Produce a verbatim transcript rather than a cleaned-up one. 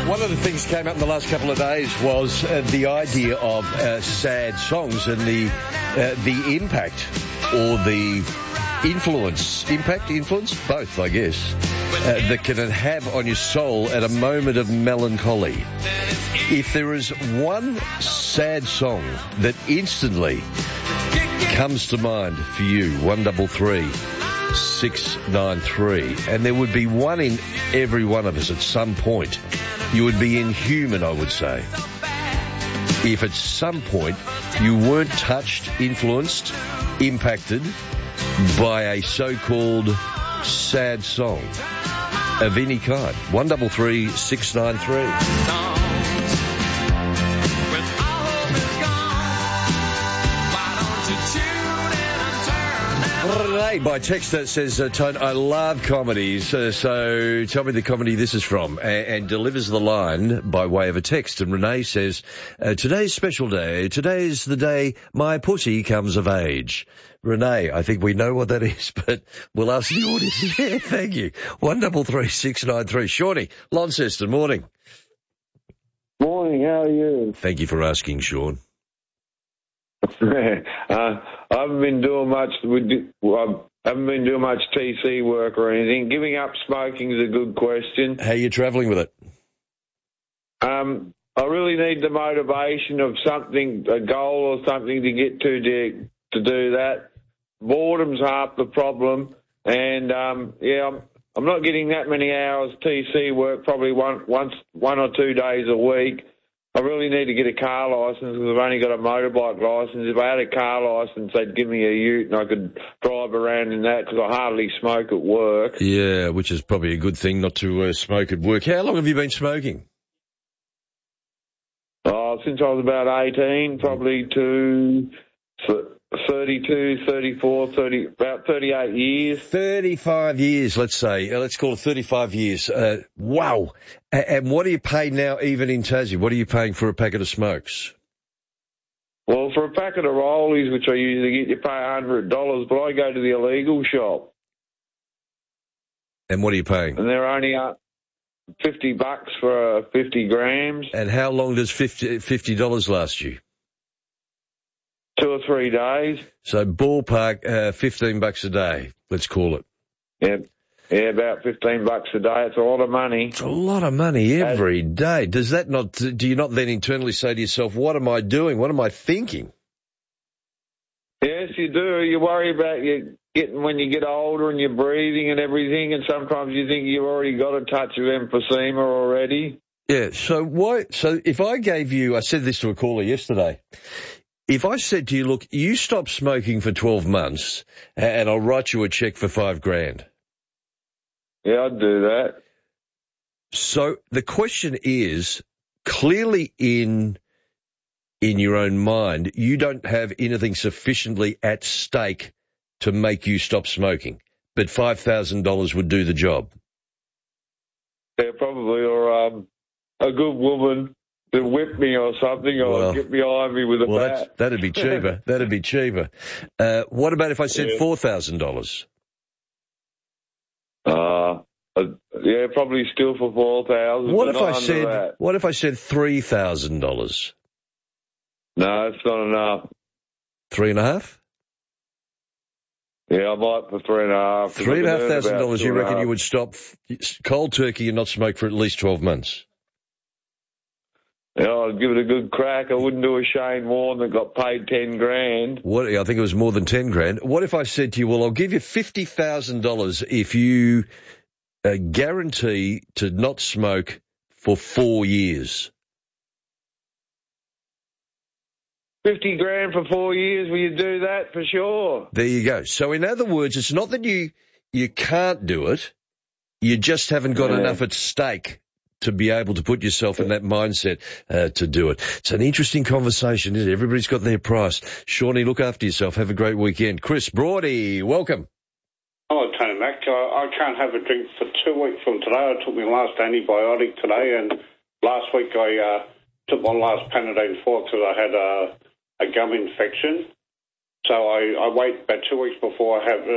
One of the things that came up in the last couple of days was uh, the idea of uh, sad songs and the uh, the impact or the influence, impact, influence, both, I guess, uh, that can it have on your soul at a moment of melancholy. If there is one sad song that instantly comes to mind for you, one double three six nine three, and there would be one in every one of us at some point. You would be inhuman, I would say, if at some point you weren't touched, influenced, impacted by a so-called sad song of any kind. One double three six nine three. Renee by text that says, uh, Tone, I love comedies, uh, so tell me the comedy this is from, and, and delivers the line by way of a text. And Renee says, uh, today's special day, today's the day my pussy comes of age. Renee, I think we know what that is, but we'll ask the audience. Yeah, thank you. One double three six nine three. Shawnee, Launceston, morning. Morning, how are you? Thank you for asking, Sean. uh, I haven't been doing much. Well, I haven't been doing much T C work or anything. Giving up smoking is a good question. How are you travelling with it? Um, I really need the motivation of something, a goal or something to get to to, to do that. Boredom's half the problem, and um, yeah, I'm, I'm not getting that many hours T C work. Probably one once one or two days a week. I really need to get a car licence because I've only got a motorbike licence. If I had a car licence, they'd give me a ute and I could drive around in that because I hardly smoke at work. Yeah, which is probably a good thing not to uh, smoke at work. How long have you been smoking? Oh, since I was about eighteen, probably to thirty-two, thirty-four, thirty, about thirty-eight years. thirty-five years, let's say. Uh, let's call it thirty-five years. Uh, wow. A- and what do you pay now even in Tassie? What are you paying for a packet of smokes? Well, for a packet of rollies, which I usually get, you pay one hundred dollars, but I go to the illegal shop. And what are you paying? And they're only uh, fifty bucks for uh, fifty grams. And how long does fifty dollars last you? Two or three days. So ballpark, uh, fifteen bucks a day, let's call it. Yeah, yeah, about fifteen bucks a day. It's a lot of money. It's a lot of money every As, day. Does that not, do you not then internally say to yourself, what am I doing? What am I thinking? Yes, you do. You worry about you getting when you get older and your breathing and everything, and sometimes you think you've already got a touch of emphysema already. Yeah, so why, so if I gave you, I said this to a caller yesterday, if I said to you, look, you stop smoking for twelve months and I'll write you a check for five grand. Yeah, I'd do that. So the question is, clearly in in your own mind, you don't have anything sufficiently at stake to make you stop smoking, but five thousand dollars would do the job. Yeah, probably, or um, a good woman to whip me or something, or well, get behind me with a well, bat. That's, that'd be cheaper. That'd be cheaper. Uh, what about if I said yeah. four thousand dollars? Uh, uh, yeah, probably still for four thousand. What if I said? That. What if I said three thousand dollars? No, it's not enough. Three and a half? Yeah, I might for three and a half. Three and a half thousand dollars. You reckon you would stop cold turkey and not smoke for at least twelve months? Yeah, I'd give it a good crack. I wouldn't do a Shane Warne that got paid ten grand. What? I think it was more than ten grand. What if I said to you, well, I'll give you fifty thousand dollars if you uh, guarantee to not smoke for four years? Fifty grand for four years? Will you do that for sure? There you go. So in other words, it's not that you you can't do it. You just haven't got yeah. enough at stake to be able to put yourself in that mindset uh, to do it. It's an interesting conversation, isn't it? Everybody's got their price. Shawnee, look after yourself. Have a great weekend. Chris Brody, welcome. Hello, Tony Mac. I, I can't have a drink for two weeks from today. I took my last antibiotic today, and last week I uh, took my last Panadine four because I had a, a gum infection. So I, I wait about two weeks before I have